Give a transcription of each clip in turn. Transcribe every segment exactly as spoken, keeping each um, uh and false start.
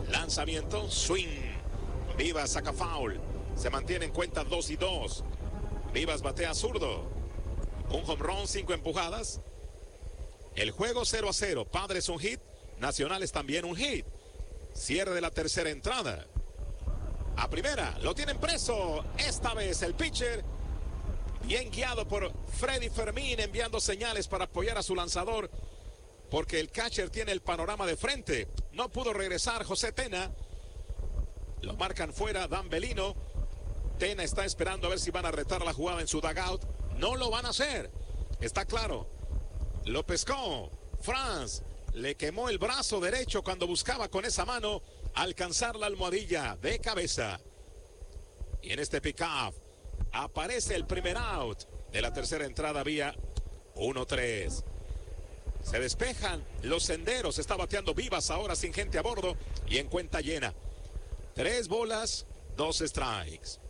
Lanzamiento, swing. Vivas saca foul. Se mantiene en cuenta dos y dos. Vivas batea zurdo. Un home run, cinco empujadas. El juego cero a cero. Padres un hit. Nacionales también un hit. Cierre de la tercera entrada. A primera, lo tienen preso. Esta vez el pitcher, bien guiado por Freddy Fermín, enviando señales para apoyar a su lanzador, porque el catcher tiene el panorama de frente. No pudo regresar José Tena. Lo marcan fuera Dan Bellino. Tena está esperando a ver si van a retar la jugada en su dugout. No lo van a hacer. Está claro. Lo pescó. Franz le quemó el brazo derecho cuando buscaba con esa mano alcanzar la almohadilla de cabeza. Y en este pick-off aparece el primer out de la tercera entrada vía uno tres. Se despejan los senderos. Está bateando Vivas ahora sin gente a bordo y en cuenta llena. Tres bolas, dos strikes.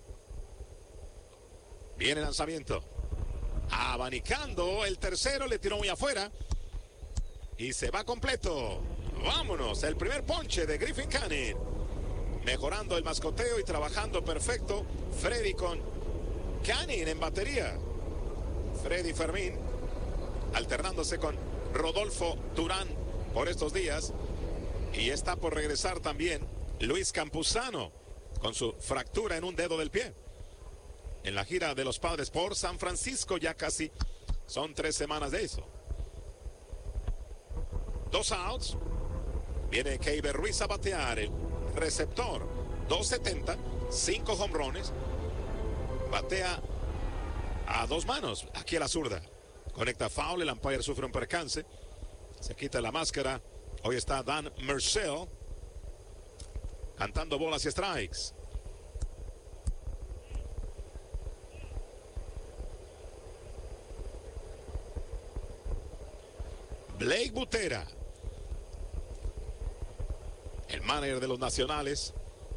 Viene el lanzamiento. Abanicando el tercero, le tiró muy afuera. Y se va completo. Vámonos, el primer ponche de Griffin Canning. Mejorando el mascoteo y trabajando perfecto Freddy con Canning en batería. Freddy Fermín alternándose con Rodolfo Durán por estos días. Y está por regresar también Luis Campuzano con su fractura en un dedo del pie. En la gira de los Padres por San Francisco, ya casi son tres semanas de eso. Dos outs. Viene Keiber Ruiz a batear, el receptor. dos setenta, cinco hombrones. Batea a dos manos, aquí a la zurda. Conecta foul, el umpire sufre un percance. Se quita la máscara. Hoy está Dan Mercell cantando bolas y strikes. Blake Butera, el manager de los Nacionales,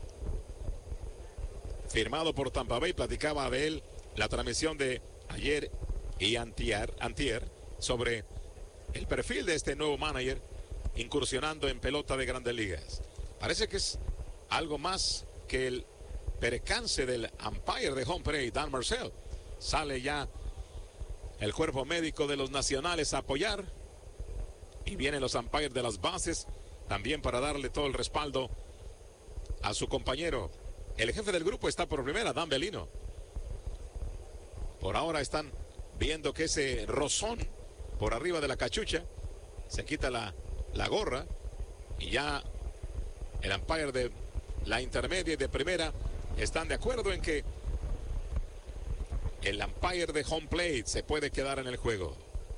firmado por Tampa Bay, platicaba de él la transmisión de ayer y antier, antier sobre el perfil de este nuevo manager incursionando en pelota de Grandes Ligas. Parece que es algo más que el percance del umpire de home plate, Dan Mercell. Sale ya el cuerpo médico de los Nacionales a apoyar. Y vienen los umpires de las bases también para darle todo el respaldo a su compañero. El jefe del grupo está por primera, Dan Bellino. Por ahora están viendo que ese rozón por arriba de la cachucha se quita la, la gorra. Y ya el umpire de la intermedia y de primera están de acuerdo en que el umpire de home plate se puede quedar en el juego.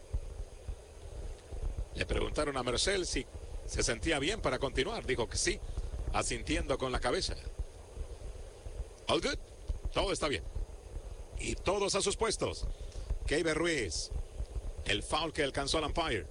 Le preguntaron a Mercell si se sentía bien para continuar. Dijo que sí, asintiendo con la cabeza. All good. Todo está bien. Y todos a sus puestos. Keiber Ruiz. El foul que alcanzó al umpire.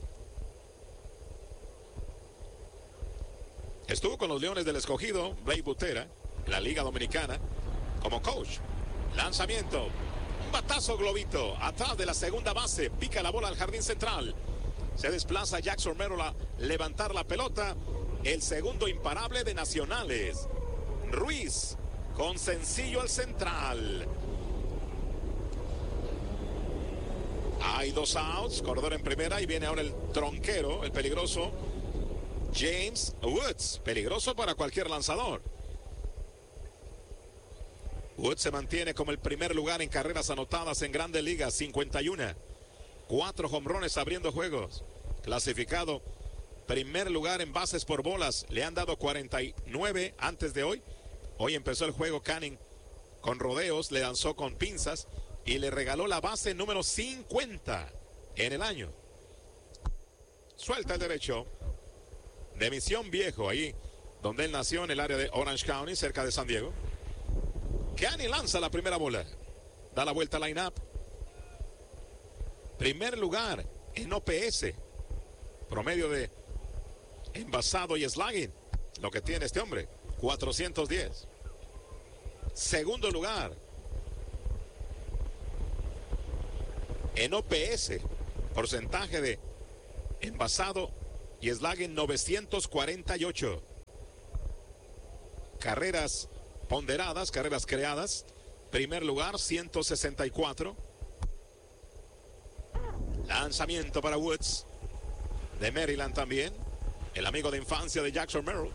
Estuvo con los Leones del Escogido, Blake Butera, en la Liga Dominicana, como coach. Lanzamiento. Un batazo globito. Atrás de la segunda base. Pica la bola al jardín central. Se desplaza Jackson Merrill a levantar la pelota. El segundo imparable de Nacionales. Ruiz con sencillo al central. Hay dos outs. Corredor en primera. Y viene ahora el tronquero, el peligroso James Woods. Peligroso para cualquier lanzador. Woods se mantiene como el primer lugar en carreras anotadas en Grandes Ligas. cincuenta y uno. Cuatro jonrones abriendo juegos. Clasificado primer lugar en bases por bolas. Le han dado cuarenta y nueve antes de hoy. Hoy empezó el juego Canning con rodeos. Le lanzó con pinzas y le regaló la base número cincuenta en el año. Suelta el derecho de Misión Viejo, ahí donde él nació, en el área de Orange County, cerca de San Diego. Canning lanza la primera bola. Da la vuelta al line-up. Primer lugar en O P S. Promedio de envasado y slugging. Lo que tiene este hombre. cuatrocientos diez. Segundo lugar en O P S. Porcentaje de envasado y slugging novecientos cuarenta y ocho. carreras ponderadas, carreras creadas. Primer lugar, ciento sesenta y cuatro. Lanzamiento para Woods, de Maryland también. El amigo de infancia de Jackson Merrill.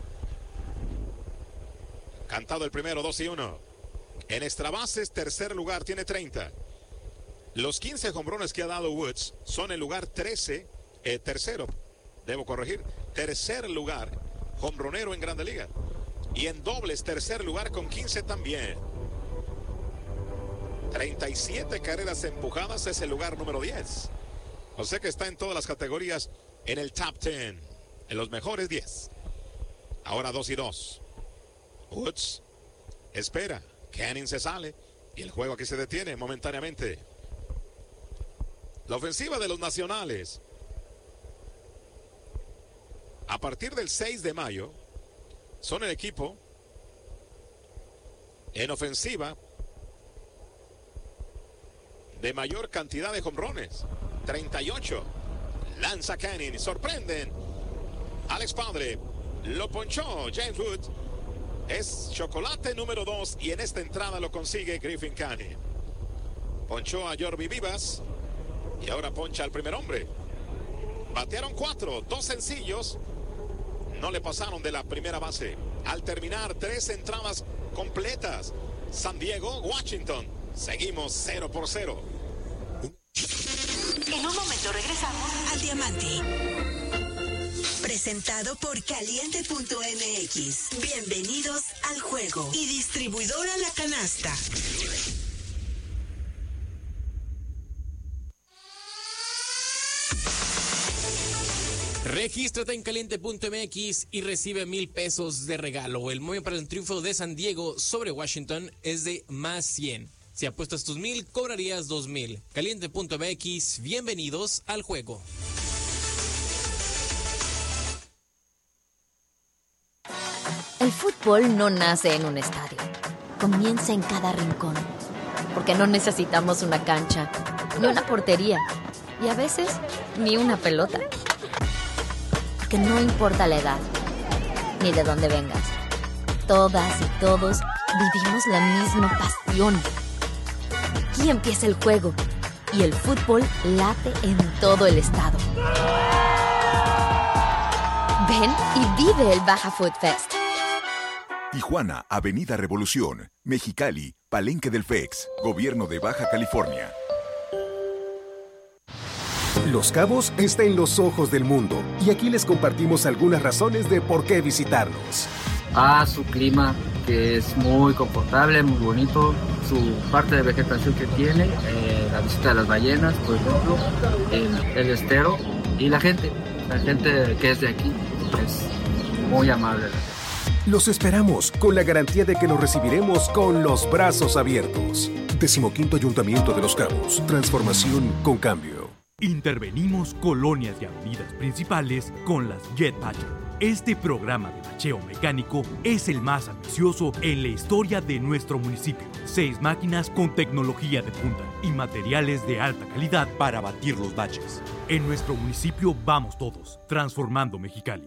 Cantado el primero, dos y uno. En extra bases, tercer lugar, tiene treinta. Los quince jonrones que ha dado Woods son el lugar trece, eh, tercero, debo corregir, tercer lugar jonronero en Grande Liga. Y en dobles, tercer lugar con quince también. treinta y siete carreras empujadas, es el lugar número diez. O sea que está en todas las categorías en el top diez, en los mejores diez. Ahora dos y dos. Woods espera, Canning se sale y el juego aquí se detiene momentáneamente. La ofensiva de los Nacionales, a partir del seis de mayo, son el equipo en ofensiva de mayor cantidad de jonrones, treinta y ocho. Lanza Canning, sorprenden. Alex Padre lo ponchó James Wood. Es chocolate número dos y en esta entrada lo consigue Griffin Canning. Ponchó a Yorvi Vivas y ahora poncha al primer hombre. Batearon cuatro, dos sencillos. No le pasaron de la primera base. Al terminar, tres entradas completas. San Diego, Washington. Seguimos cero por cero. En un momento regresamos al Diamante. Presentado por Caliente punto M X. Bienvenidos al juego. Y distribuidora La Canasta. Regístrate en Caliente punto M X y recibe mil pesos de regalo. El momio para el triunfo de San Diego sobre Washington es de más cien. Si apuestas tus mil, cobrarías dos mil. Caliente punto M X, bienvenidos al juego. El fútbol no nace en un estadio. Comienza en cada rincón. Porque no necesitamos una cancha, ni una portería, y a veces ni una pelota. Porque no importa la edad, ni de dónde vengas. Todas y todos vivimos la misma pasión. Aquí empieza el juego y el fútbol late en todo el estado. Ven y vive el Baja Food Fest. Tijuana, Avenida Revolución, Mexicali, Palenque del F E X, Gobierno de Baja California. Los Cabos está en los ojos del mundo y aquí les compartimos algunas razones de por qué visitarlos. A su clima, que es muy confortable, muy bonito, su parte de vegetación que tiene, eh, la visita de las ballenas, por ejemplo, el, el estero y la gente, la gente que es de aquí es muy amable. Los esperamos con la garantía de que los recibiremos con los brazos abiertos. Decimoquinto Ayuntamiento de Los Cabos. Transformación con cambio. Intervenimos colonias y avenidas principales con las Jet Patcher. Este programa de bacheo mecánico es el más ambicioso en la historia de nuestro municipio. Seis máquinas con tecnología de punta y materiales de alta calidad para batir los baches. En nuestro municipio vamos todos, transformando Mexicali.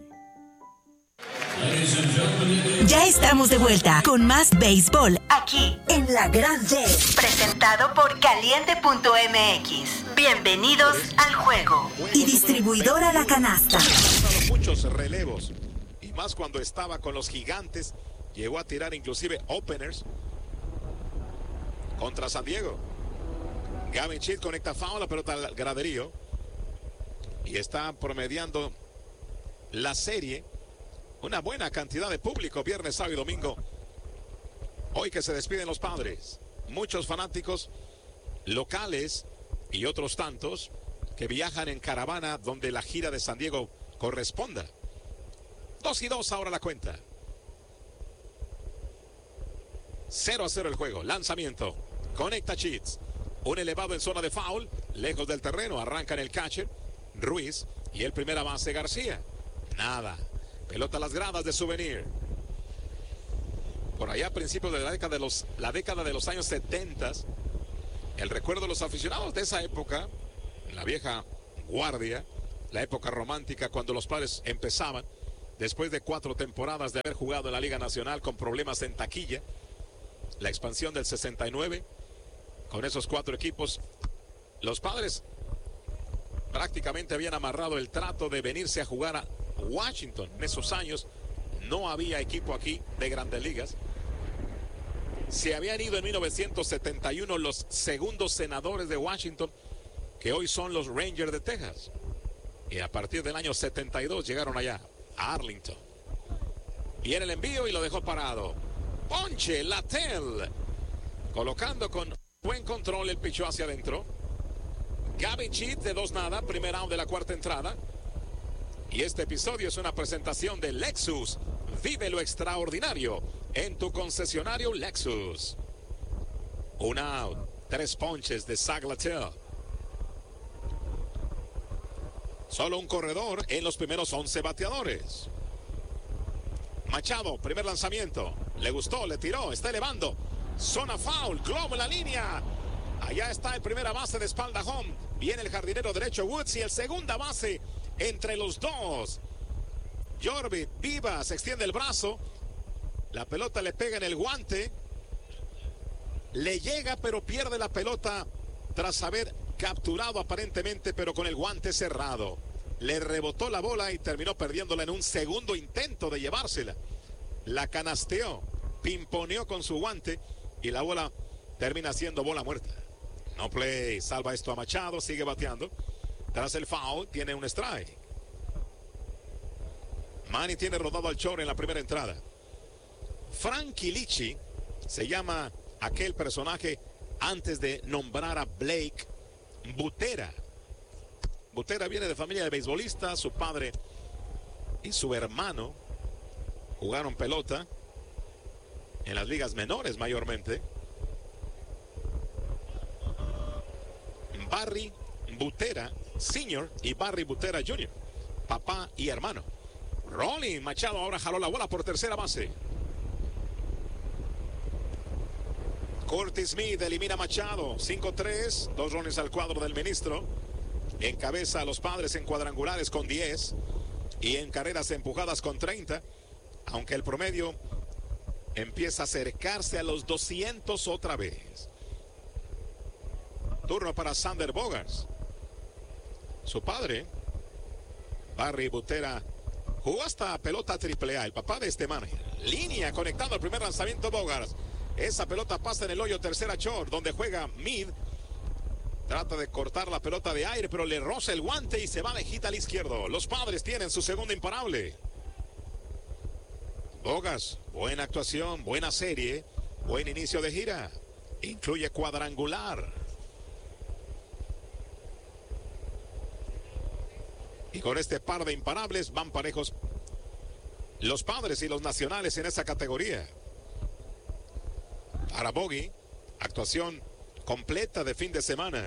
Ya estamos de vuelta con más béisbol aquí en La Gran Jet, presentado por Caliente punto M X. Bienvenidos al juego y distribuidora La Canasta. Muchos relevos y más cuando estaba con los Gigantes, llegó a tirar inclusive openers contra San Diego. Gavin Sheet conecta foul, la pelota al graderío y está promediando la serie. Una buena cantidad de público viernes, sábado y domingo. Hoy que se despiden los Padres. Muchos fanáticos locales y otros tantos que viajan en caravana donde la gira de San Diego corresponda. Dos y dos ahora la cuenta. cero a cero el juego. Lanzamiento. Conecta Cheats. Un elevado en zona de foul. Lejos del terreno. Arranca en el catcher Ruiz. Y el primera base García. Nada. Pelota a las gradas de Souvenir. Por allá a principios de la década de los, la década de los años setenta, el recuerdo de los aficionados de esa época, la vieja guardia, la época romántica cuando los Padres empezaban, después de cuatro temporadas de haber jugado en la Liga Nacional con problemas en taquilla. La expansión del sesenta y nueve, con esos cuatro equipos, los Padres prácticamente habían amarrado el trato de venirse a jugar a Washington. En esos años no había equipo aquí de Grandes Ligas. Se habían ido en mil novecientos setenta y uno los segundos senadores de Washington, que hoy son los Rangers de Texas. Y a partir del año setenta y dos llegaron allá, a Arlington. Viene el envío y lo dejó parado. Ponche, Latel. Colocando con buen control el pichó hacia adentro. Gavin Cheat de dos nada, primer out de la cuarta entrada. Y este episodio es una presentación de Lexus. Vive lo extraordinario en tu concesionario Lexus. Un out, tres ponches de Zach Latel. Solo un corredor en los primeros once bateadores. Machado, primer lanzamiento. Le gustó, le tiró, está elevando. Zona foul, globo en la línea. Allá está el primera base de espalda home. Viene el jardinero derecho Woods y el segunda base entre los dos. Jorvit Vivas extiende el brazo. La pelota le pega en el guante. Le llega pero pierde la pelota tras haber capturado aparentemente, pero con el guante cerrado. Le rebotó la bola y terminó perdiéndola en un segundo intento de llevársela. La canasteó, pimponeó con su guante y la bola termina siendo bola muerta. No play, salva esto a Machado, sigue bateando. Tras el foul, tiene un strike. Manny tiene rodado al short en la primera entrada. Frank Kilichi se llama aquel personaje antes de nombrar a Blake Butera. Butera viene de familia de beisbolistas. Su padre y su hermano jugaron pelota en las ligas menores mayormente. Barry Butera Senior y Barry Butera Junior, papá y hermano. Rolling Machado ahora jaló la bola por tercera base. Curtis Smith elimina a Machado. cinco tres, dos runs al cuadro del ministro. Encabeza a los Padres en cuadrangulares con diez y en carreras empujadas con treinta, aunque el promedio empieza a acercarse a los doscientos otra vez. Turno para Sander Bogaerts. Su padre, Barry Butera, jugó hasta pelota triple A, el papá de este manager. Línea conectando al primer lanzamiento Bogaerts. Esa pelota pasa en el hoyo tercera short, donde juega Mid. Trata de cortar la pelota de aire, pero le roza el guante y se va lejita al izquierdo. Los Padres tienen su segundo imparable. Bogaerts, buena actuación, buena serie, buen inicio de gira. Incluye cuadrangular. Y con este par de imparables van parejos los Padres y los Nacionales en esa categoría. Para Bogey, actuación completa de fin de semana.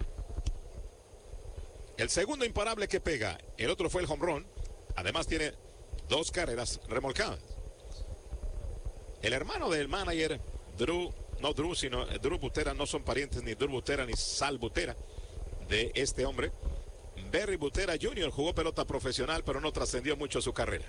El segundo imparable que pega, el otro fue el home run. Además tiene dos carreras remolcadas. El hermano del manager, Drew, no Drew, sino Drew Butera, no son parientes ni Drew Butera ni Sal Butera de este hombre. Barry Butera Junior jugó pelota profesional, pero no trascendió mucho su carrera.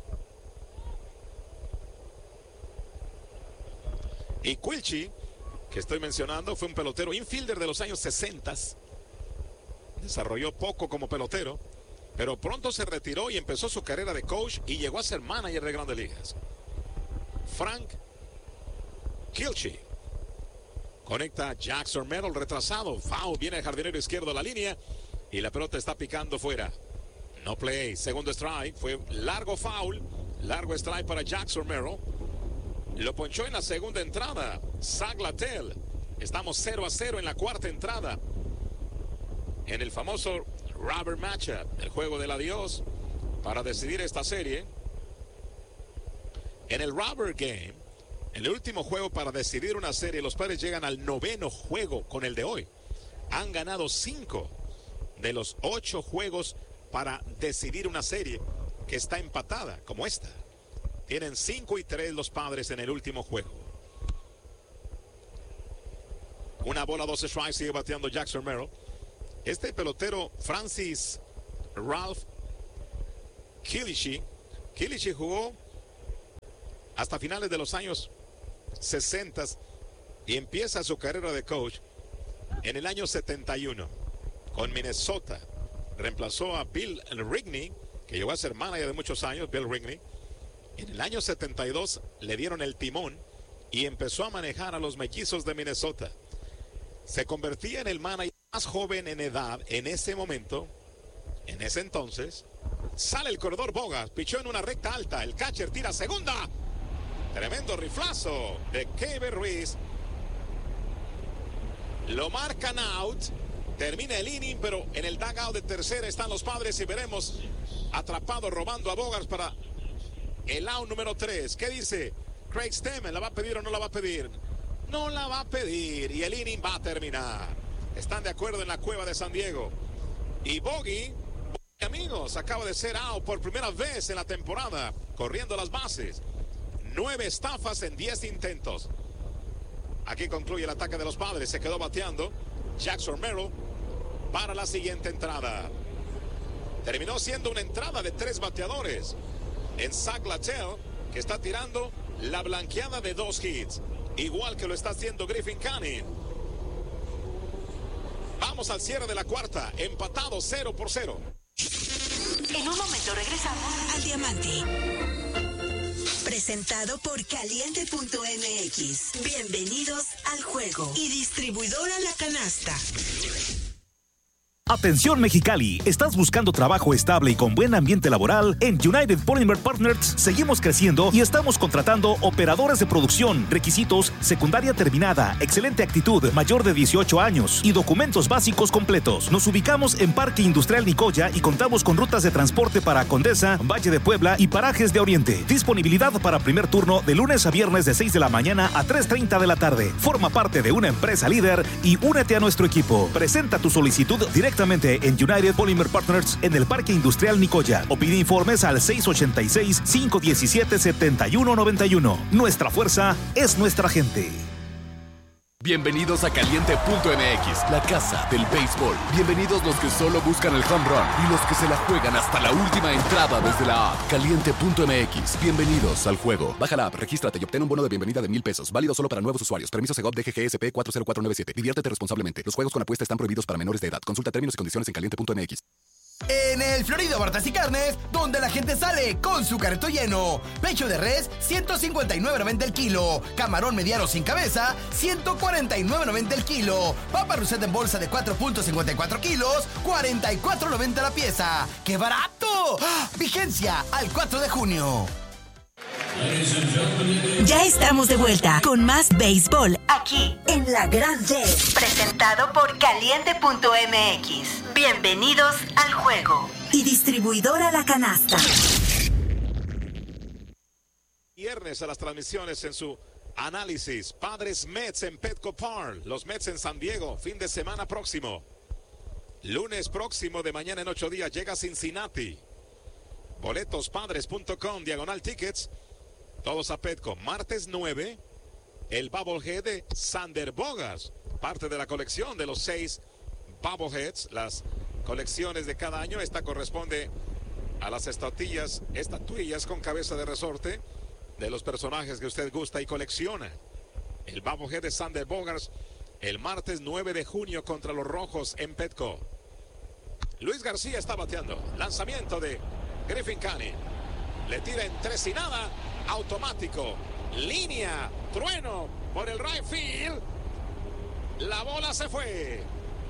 Y Quilchi, que estoy mencionando, fue un pelotero infielder de los años sesenta. Desarrolló poco como pelotero, pero pronto se retiró y empezó su carrera de coach y llegó a ser manager de Grandes Ligas. Frank Quilchi conecta Jackson Merrill retrasado. Foul, viene el jardinero izquierdo a la línea y la pelota está picando fuera. No play, segundo strike. Fue largo foul, largo strike para Jackson Merrill. Lo ponchó en la segunda entrada Zach Latel. Estamos cero a cero en la cuarta entrada, en el famoso rubber matchup, el juego del adiós para decidir esta serie. En el rubber game, en el último juego para decidir una serie, los Padres llegan al noveno juego con el de hoy. Han ganado cinco de los ocho juegos para decidir una serie que está empatada como esta. Tienen cinco y tres los Padres en el último juego. Una bola, dos strikes, sigue bateando Jackson Merrill. Este pelotero, Francis Ralph Kilichi, Kilichi jugó hasta finales de los años sesenta y empieza su carrera de coach en el año setenta y uno con Minnesota. Reemplazó a Bill Rigney, que llegó a ser manager de muchos años, Bill Rigney. En el año setenta y dos le dieron el timón y empezó a manejar a los Mellizos de Minnesota. Se convertía en el manager más joven en edad en ese momento, en ese entonces. Sale el corredor Bogas, pichó en una recta alta, el catcher tira segunda. Tremendo riflazo de Keibert Ruiz. Lo marcan out. Termina el inning, pero en el dugout de tercera están los Padres y veremos atrapado robando a Bogas para el out número tres. ¿Qué dice Craig Stammen? ¿La va a pedir o no la va a pedir? No la va a pedir y el inning va a terminar. Están de acuerdo en la cueva de San Diego. Y Bogey, amigos, acaba de ser out por primera vez en la temporada, corriendo las bases. Nueve estafas en diez intentos. Aquí concluye el ataque de los Padres. Se quedó bateando Jackson Merrill para la siguiente entrada. Terminó siendo una entrada de tres bateadores en Zach Littell, que está tirando la blanqueada de dos hits, igual que lo está haciendo Griffin Canning. Vamos al cierre de la cuarta, empatado cero por cero. En un momento regresamos al Diamante. Presentado por Caliente punto M X. Bienvenidos al juego. Y distribuidora La Canasta. Atención Mexicali, ¿estás buscando trabajo estable y con buen ambiente laboral? En United Polymer Partners seguimos creciendo y estamos contratando operadores de producción. Requisitos: secundaria terminada, excelente actitud, mayor de dieciocho años y documentos básicos completos. Nos ubicamos en Parque Industrial Nicoya y contamos con rutas de transporte para Condesa, Valle de Puebla y Parajes de Oriente. Disponibilidad para primer turno de lunes a viernes de seis de la mañana a tres treinta de la tarde. Forma parte de una empresa líder y únete a nuestro equipo. Presenta tu solicitud directamente en United Polymer Partners en el Parque Industrial Nicoya o pide informes al seis ochenta y seis, cinco diecisiete, setenta y uno noventa y uno. Nuestra fuerza es nuestra gente. Bienvenidos a Caliente punto M X, la casa del béisbol. Bienvenidos los que solo buscan el home run y los que se la juegan hasta la última entrada desde la app. Caliente punto M X, bienvenidos al juego. Baja la app, regístrate y obtén un bono de bienvenida de mil pesos. Válido solo para nuevos usuarios. Permiso Segov D G G S P cuatro cero cuatro nueve siete. Diviértete responsablemente. Los juegos con apuesta están prohibidos para menores de edad. Consulta términos y condiciones en Caliente punto M X. En el Florido Bartas y Carnes, donde la gente sale con su carrito lleno. Pecho de res, ciento cincuenta y nueve noventa el kilo. Camarón mediano sin cabeza, ciento cuarenta y nueve noventa el kilo. Papa Russet en bolsa de cuatro punto cincuenta y cuatro kilos, cuarenta y cuatro noventa la pieza. ¡Qué barato! ¡Ah! Vigencia al cuatro de junio. Ya estamos de vuelta con más béisbol aquí en La Gran Jet. Presentado por Caliente punto M X. Bienvenidos al juego. Y distribuidora La Canasta. Viernes a las transmisiones en su análisis. Padres Mets en Petco Park. Los Mets en San Diego. Fin de semana próximo. Lunes próximo de mañana en ocho días llega Cincinnati. boletos padres punto com, diagonal tickets. Todos a Petco. Martes nueve, el Bobblehead de Sander Bogas. Parte de la colección de los seis Bobbleheads. Las colecciones de cada año. Esta corresponde a las estatuillas, estatuillas con cabeza de resorte de los personajes que usted gusta y colecciona. El Bobblehead de Sander Bogas. El martes nueve de junio contra los Rojos en Petco. Luis García está bateando. Lanzamiento de Griffin Canning. Le tira en tres y nada. Automático. Línea. Trueno por el right field. La bola se fue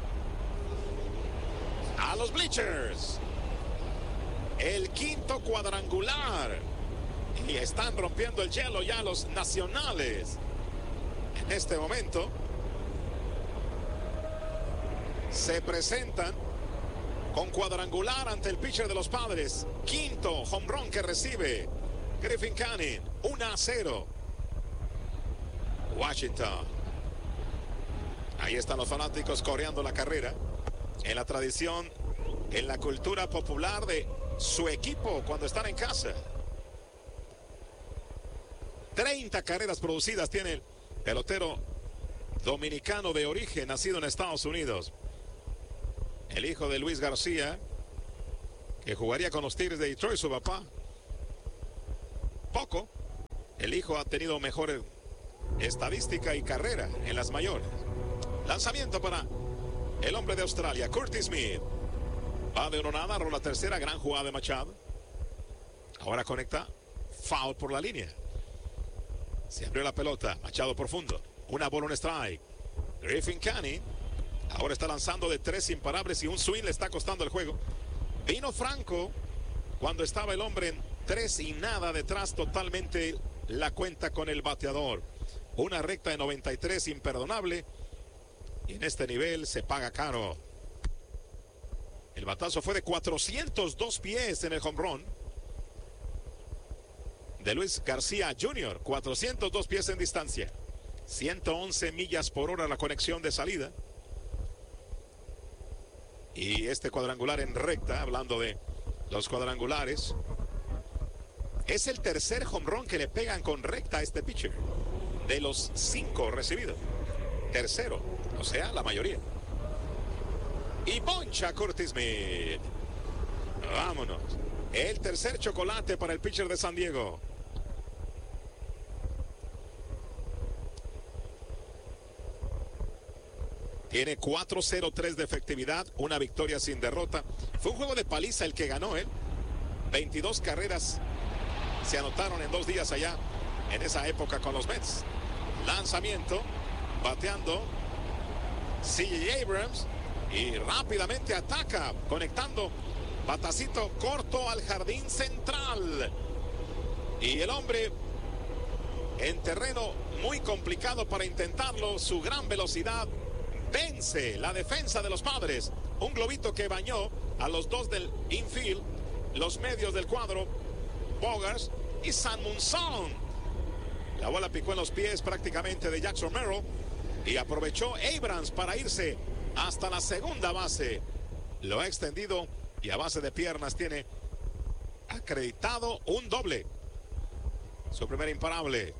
a los bleachers. El quinto cuadrangular. Y están rompiendo el hielo ya los nacionales. En este momento se presentan con cuadrangular ante el pitcher de los Padres. Quinto home run que recibe Griffin Canning. uno a cero. Washington. Ahí están los fanáticos coreando la carrera. En la tradición, en la cultura popular de su equipo cuando están en casa. treinta carreras producidas tiene el pelotero dominicano de origen, nacido en Estados Unidos. El hijo de Luis García, que jugaría con los Tigres de Detroit, su papá. poco, el hijo ha tenido mejor estadística y carrera en las mayores. Lanzamiento para el hombre de Australia, Curtis Smith. Va de uno nada, rola tercera, gran jugada de Machado. Ahora conecta, foul por la línea. Se abrió la pelota, Machado profundo. Una bola, un strike. Griffin Canning ahora está lanzando de tres imparables y un swing le está costando el juego. Vino Franco cuando estaba el hombre en tres y nada detrás, totalmente la cuenta con el bateador. Una recta de noventa y tres imperdonable. Y en este nivel se paga caro. El batazo fue de cuatrocientos dos pies en el home run de Luis García junior cuatrocientos dos pies en distancia. ciento once millas por hora la conexión de salida. Y este cuadrangular en recta, hablando de los cuadrangulares, es el tercer home run que le pegan con recta a este pitcher. De los cinco recibidos. Tercero, o sea, la mayoría. Y poncha Curtis Smith. Vámonos. El tercer chocolate para el pitcher de San Diego. Tiene cuatro cero tres de efectividad, una victoria sin derrota. Fue un juego de paliza el que ganó él. veintidós carreras se anotaron en dos días allá, en esa época con los Mets. Lanzamiento, bateando C J Abrams y rápidamente ataca, conectando batacito corto al jardín central. Y el hombre en terreno muy complicado para intentarlo, su gran velocidad vence la defensa de los Padres. Un globito que bañó a los dos del infield, los medios del cuadro, Bogaerts y San Munson. La bola picó en los pies prácticamente de Jackson Merrill y aprovechó Abrams para irse hasta la segunda base. Lo ha extendido y a base de piernas tiene acreditado un doble. Su primer imparable.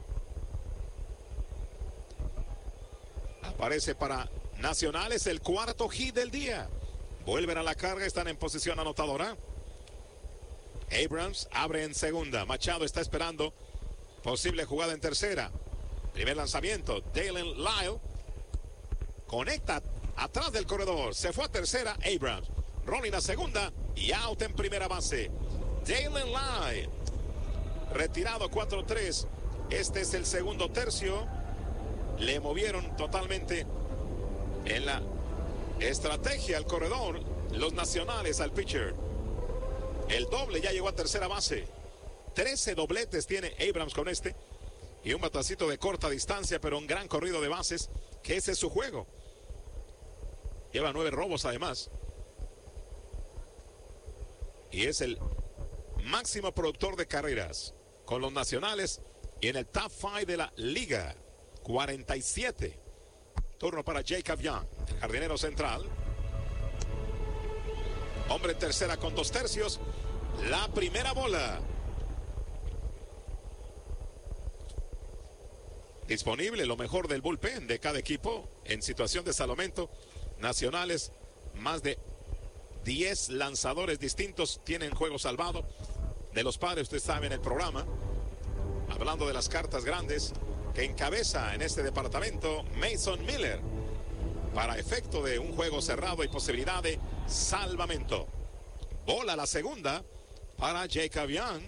Aparece para Nacionales el cuarto hit del día. Vuelven a la carga, están en posición anotadora. Abrams abre en segunda. Machado está esperando posible jugada en tercera. Primer lanzamiento. Dalen Lyle conecta atrás del corredor. Se fue a tercera. Abrams. Rolling a segunda y out en primera base. Dalen Lyle retirado cuatro tres. Este es el segundo tercio. Le movieron totalmente en la estrategia al corredor los Nacionales al pitcher. El doble ya llegó a tercera base. trece dobletes tiene Abrams con este. Y un batacito de corta distancia, pero un gran corrido de bases, que ese es su juego. Lleva nueve robos además. Y es el máximo productor de carreras con los Nacionales y en el top cinco de la liga. cuarenta y siete. Turno para Jacob Young, el jardinero central. Hombre en tercera con dos tercios. La primera bola. Disponible lo mejor del bullpen de cada equipo en situación de salvamento. Nacionales, más de diez lanzadores distintos tienen juego salvado. De los Padres, usted sabe en el programa, hablando de las cartas grandes, que encabeza en este departamento Mason Miller, para efecto de un juego cerrado y posibilidad de salvamento. Bola la segunda para Jacob Young.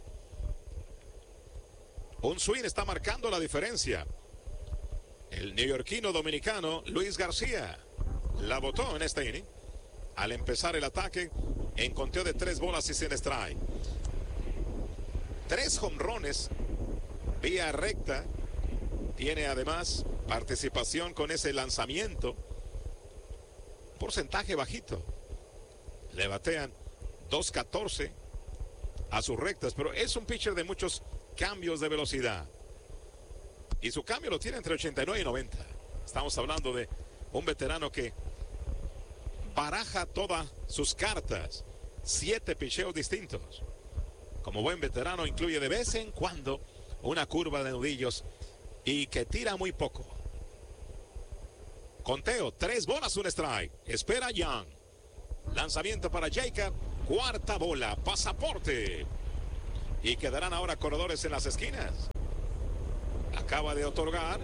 Un swing está marcando la diferencia. El neoyorquino dominicano Luis García la botó en este inning. Al empezar el ataque, en conteo de tres bolas y sin strike. Tres jonrones vía recta. Tiene además participación con ese lanzamiento. Porcentaje bajito. Le batean dos catorce a sus rectas, pero es un pitcher de muchos cambios de velocidad. Y su cambio lo tiene entre ochenta y nueve y noventa. Estamos hablando de un veterano que baraja todas sus cartas. Siete picheos distintos. Como buen veterano, incluye de vez en cuando una curva de nudillos y que tira muy poco. Conteo, tres bolas, un strike. Espera Young. Lanzamiento para Jacob. Cuarta bola, pasaporte. y quedarán ahora corredores en las esquinas. Acaba de otorgar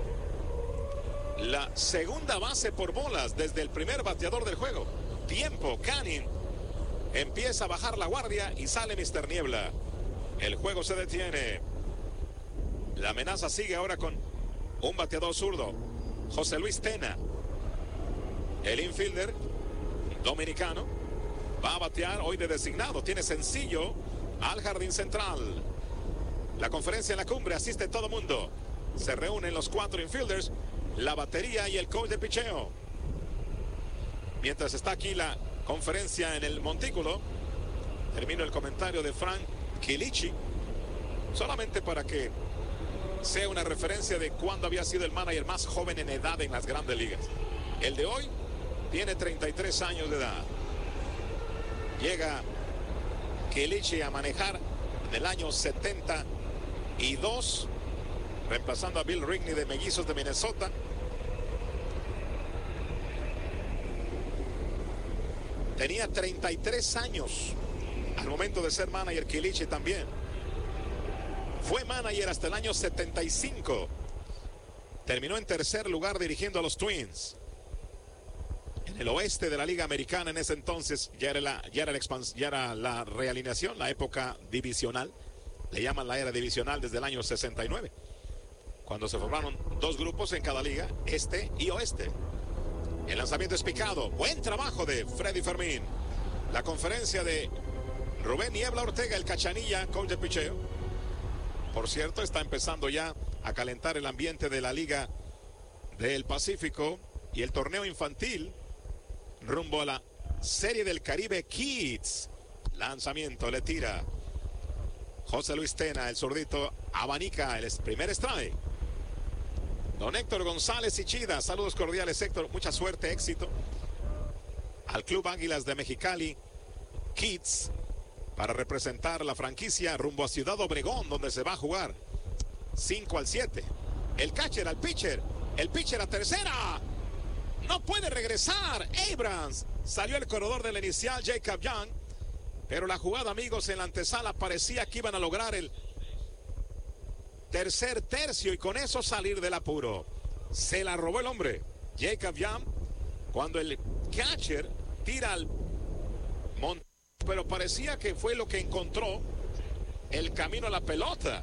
la segunda base por bolas desde el primer bateador del juego. Tiempo, Canning empieza a bajar la guardia y sale mister Niebla. El juego se detiene. La amenaza sigue ahora con un bateador zurdo, José Luis Tena. El infielder dominicano va a batear hoy de designado. Tiene sencillo al jardín central. La conferencia en la cumbre, asiste todo mundo. Se reúnen los cuatro infielders, la batería y el coach de picheo. Mientras está aquí la conferencia en el montículo, termino el comentario de Frank Kilichi, solamente para que sea una referencia de cuándo había sido el manager más joven en edad en las grandes ligas. El de hoy tiene treinta y tres años de edad. Llega Kilichi a manejar en el año setenta y dos, reemplazando a Bill Rigney de Mellizos de Minnesota. Tenía treinta y tres años al momento de ser manager Kilichi también. Fue manager hasta el año setenta y cinco. Terminó en tercer lugar dirigiendo a los Twins. En el oeste de la Liga Americana en ese entonces ya era la, ya era la, expans, ya era la realineación, la época divisional. Le llaman la era divisional desde el año sesenta y nueve. Cuando se formaron dos grupos en cada liga, este y oeste. El lanzamiento es picado. Buen trabajo de Freddy Fermín. La conferencia de Rubén Niebla Ortega, el Cachanilla, coach de picheo. Por cierto, está empezando ya a calentar el ambiente de la Liga del Pacífico y el torneo infantil rumbo a la Serie del Caribe Kids. Lanzamiento, le tira José Luis Tena, el zurdito abanica el primer strike. Don Héctor González y Chida, saludos cordiales Héctor, mucha suerte, éxito al Club Águilas de Mexicali Kids para representar la franquicia rumbo a Ciudad Obregón, donde se va a jugar. Cinco al siete. El catcher al pitcher. El pitcher a tercera. No puede regresar. Abrams. Salió el corredor de la inicial, Jacob Young. Pero la jugada, amigos, en la antesala parecía que iban a lograr el tercer tercio y con eso salir del apuro. Se la robó el hombre. Jacob Young, cuando el catcher tira al monte, pero parecía que fue lo que encontró el camino a la pelota.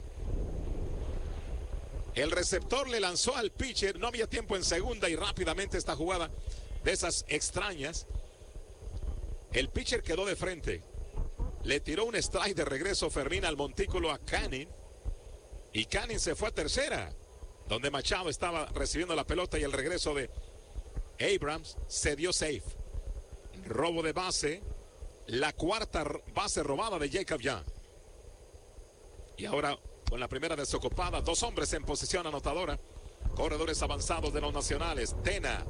El receptor le lanzó al pitcher, no había tiempo en segunda y rápidamente esta jugada de esas extrañas. El pitcher quedó de frente. Le tiró un strike de regreso Fermín al montículo a Canning. Y Canning se fue a tercera, donde Machado estaba recibiendo la pelota y el regreso de Abrams se dio safe. Robo de base. La cuarta base robada de Jacob Young. Y ahora con la primera desocupada, dos hombres en posición anotadora. Corredores avanzados de los nacionales. Tena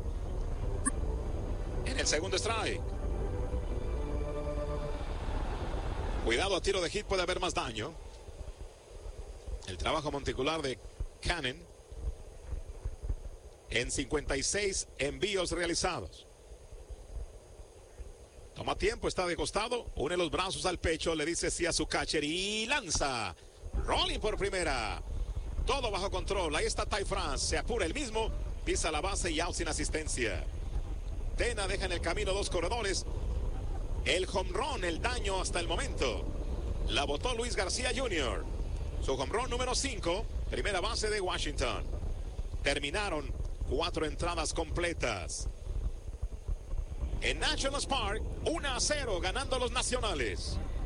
en el segundo strike. Cuidado, a tiro de hit puede haber más daño. El trabajo monticular de Canning en cincuenta y seis envíos realizados. Toma tiempo, está de costado, une los brazos al pecho, le dice sí a su catcher y lanza. Rolling por primera. Todo bajo control. Ahí está Ty France. Se apura el mismo. Pisa la base y out sin asistencia. Tena deja en el camino dos corredores. El home run, el daño hasta el momento. La botó Luis García junior Su home run número cinco. Primera base de Washington. Terminaron cuatro entradas completas. En Nationals Park, uno a cero ganando los nacionales.